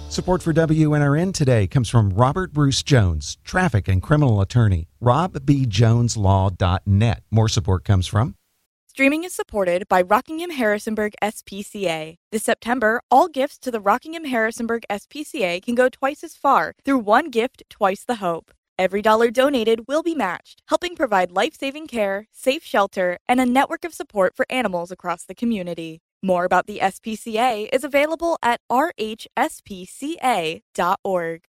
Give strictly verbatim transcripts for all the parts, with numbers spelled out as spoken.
Support for W N R N today comes from Robert Bruce Jones, traffic and criminal attorney, rob b jones law dot net. More support comes from Streaming is supported by Rockingham Harrisonburg S P C A. This September, all gifts to the Rockingham Harrisonburg S P C A can go twice as far through one gift, twice the hope. Every dollar donated will be matched, helping provide life-saving care, safe shelter, and a network of support for animals across the community. More about the S P C A is available at r h s p c a dot org.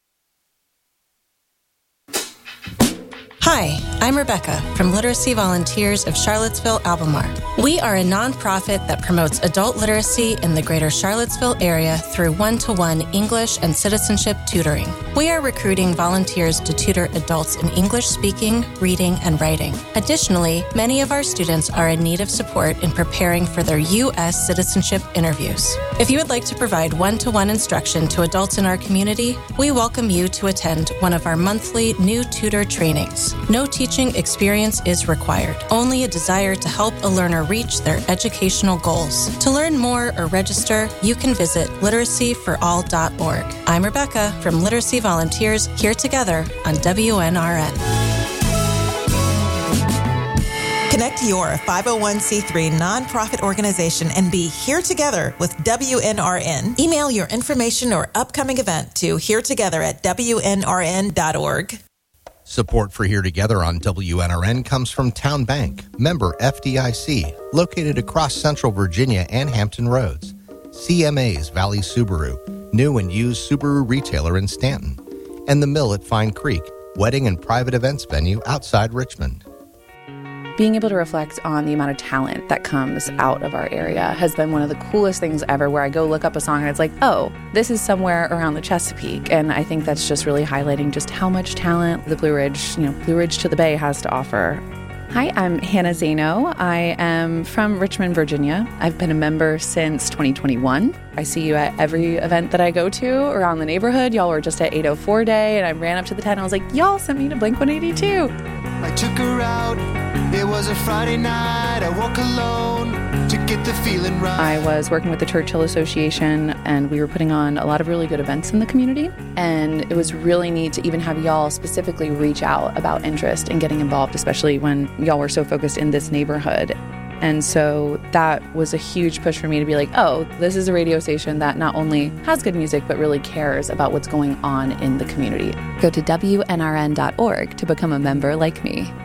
Hi, I'm Rebecca from Literacy Volunteers of Charlottesville, Albemarle. We are a nonprofit that promotes adult literacy in the greater Charlottesville area through one-to-one English and citizenship tutoring. We are recruiting volunteers to tutor adults in English speaking, reading, and writing. Additionally, many of our students are in need of support in preparing for their U S citizenship interviews. If you would like to provide one-to-one instruction to adults in our community, we welcome you to attend one of our monthly new tutor trainings. No teaching experience is required, only a desire to help a learner reach their educational goals. To learn more or register, you can visit literacy for all dot org. I'm Rebecca from Literacy Volunteers, here together on W N R N. Connect your five oh one c three nonprofit organization and be here together with W N R N. Email your information or upcoming event to here together at w n r n dot org. Support for Here Together on W N R N comes from Town Bank, member F D I C, located across Central Virginia and Hampton Roads. C M A's Valley Subaru, new and used Subaru retailer in Stanton. And The Mill at Fine Creek, wedding and private events venue outside Richmond. Being able to reflect on the amount of talent that comes out of our area has been one of the coolest things ever, where I go look up a song and it's like, oh, this is somewhere around the Chesapeake. And I think that's just really highlighting just how much talent the Blue Ridge, you know, Blue Ridge to the Bay has to offer. Hi, I'm Hannah Zano. I am from Richmond, Virginia. I've been a member since twenty twenty-one. I see you at every event that I go to around the neighborhood. Y'all were just at eight oh four Day, and I ran up to the tent and I was like, y'all sent me to Blink one eighty-two. I took her out. It was a Friday night. I woke alone to get the feeling right. I was working with the Churchill Association, and we were putting on a lot of really good events in the community. And it was really neat to even have y'all specifically reach out about interest in getting involved, especially when y'all were so focused in this neighborhood. And so that was a huge push for me to be like, oh, this is a radio station that not only has good music, but really cares about what's going on in the community. Go to w n r n dot org to become a member like me.